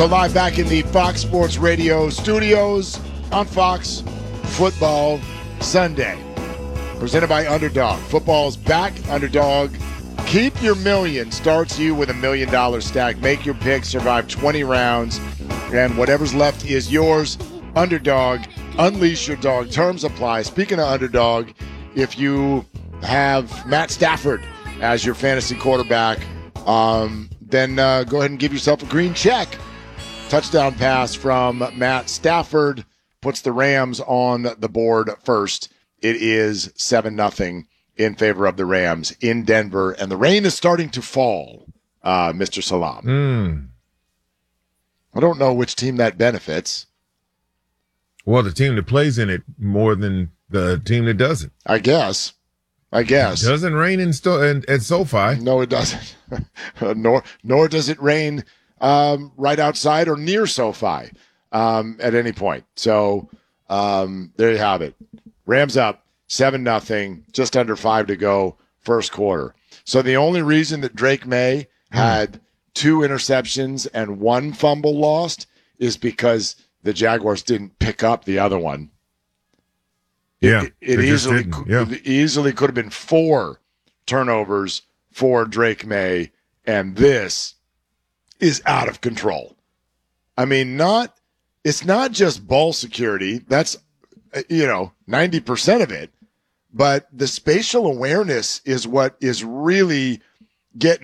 So live back in the Fox Sports Radio studios on Fox Football Sunday. Presented by Underdog. Football's back. Underdog. Keep your million starts you with $1 million stack. Make your pick. Survive 20 rounds. And whatever's left is yours. Underdog. Unleash your dog. Terms apply. Speaking of Underdog, if you have Matt Stafford as your fantasy quarterback, then go ahead and give yourself a green check. Touchdown pass from Matt Stafford puts the Rams on the board first. It is 7-0 in favor of the Rams in Denver, and the rain is starting to fall, Mr. Salam. I don't know which team that benefits. Well, the team that plays in it more than the team that doesn't. I guess. It doesn't rain at SoFi. No, it doesn't. nor does it rain right outside or near SoFi at any point. So there you have it. Rams up 7-0, just under 5 to go, first quarter. So the only reason that Drake May had 2 interceptions and 1 fumble lost is because the Jaguars didn't pick up the other one. It easily could have been 4 turnovers for Drake May, and this is out of control. I mean, it's not just ball security. That's 90% of it, but the spatial awareness is what is really getting